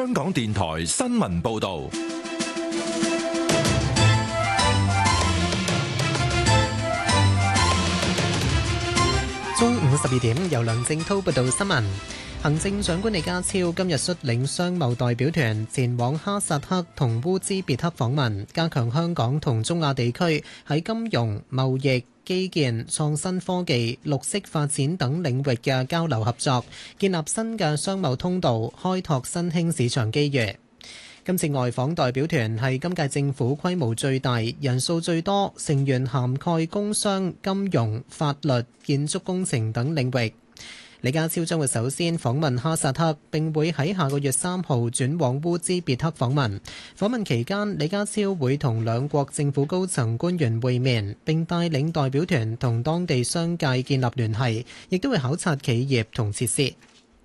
香港電台新聞報道。 中午12點，由梁正滔報道新聞。行政長官李家超今日率領商貿代表團前往哈薩克同烏茲別克訪問，加強香港同中亞地區喺金融、貿易、基建、創新科技、綠色發展等領域嘅交流合作，建立新嘅商貿通道，開拓新興市場機遇。今次外訪代表團係今屆政府規模最大、人數最多，成員涵蓋工商、金融、法律、建築工程等領域。李家超將會首先訪問哈薩克，並會喺下個月3號轉往烏茲別克訪問。訪問期間，李家超會同兩國政府高層官員會面，並帶領代表團同當地商界建立聯繫，亦都會考察企業同設施。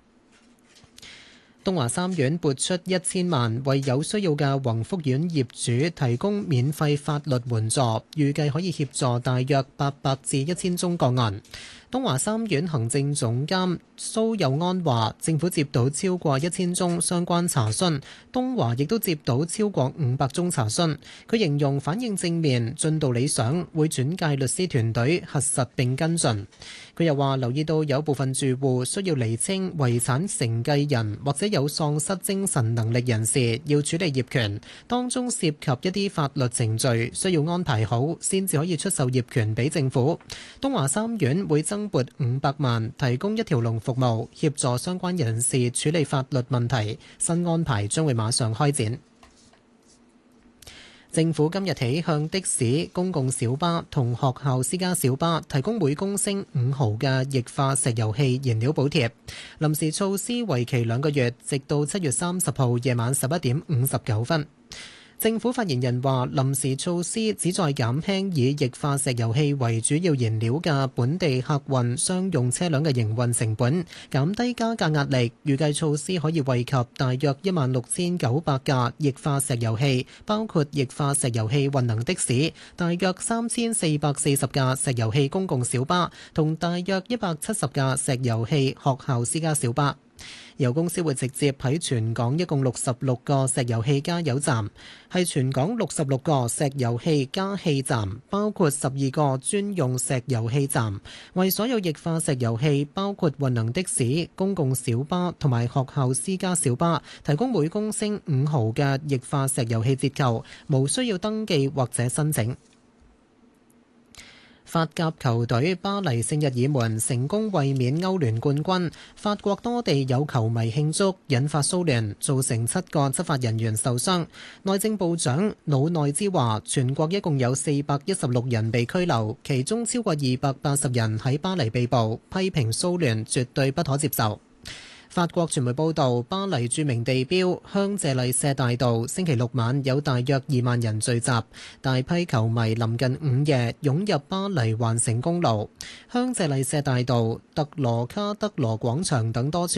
東華三院撥出1000萬，為有需要嘅宏福苑業主提供免費法律援助，預計可以協助大約800至1000宗個案。東華三院行政總監蘇佑安話，政府接到超過1000宗相關查詢，東華亦都接到超過500宗查詢。佢形容反應正面，進度理想，會轉介律師團隊核實並跟進。佢又話留意到有部分住戶需要釐清遺產承繼人或者有喪失精神能力人士要處理業權，當中涉及一啲法律程序需要安排好，先至可以出售業權俾政府。東華三院會增撥500萬，提供一條龍服務，協助相關人士處理法律問題。新安排將會馬上開展。政府今日起向的士、公共小巴同學校私家小巴提供每公升5毫嘅液化石油氣燃料補貼。臨時措施為期2個月，直到7月30號夜晚11點59分。政府發言人話，臨時措施旨在減輕以液化石油氣為主要燃料嘅本地客運商用車輛嘅營運成本，減低加價壓力。預計措施可以惠及大約16900架液化石油氣，包括液化石油氣混能的士，大約3440架石油氣公共小巴，同大約170架石油氣學校私家小巴。油公司會直接喺全港一共66個石油氣加油站，係全港66個石油氣加氣站，包括12個專用石油氣站，為所有液化石油氣，包括混能的士、公共小巴同埋學校私家小巴，提供每公升5毫嘅液化石油氣折扣，無需要登記或者申請。法甲球隊巴黎聖日耳門成功衛冕歐聯冠軍，法國多地有球迷慶祝，引發騷亂，造成7個執法人員受傷。內政部長魯內茲話，全國一共有416人被拘留，其中超過280人喺巴黎被捕，批評騷亂絕對不可接受。法國傳媒報道，巴黎著名地標香榭麗舍大道星期六晚有大約2萬人聚集，大批球迷臨近午夜湧入巴黎環城公路、香榭麗舍大道、特羅卡德羅廣場等多處。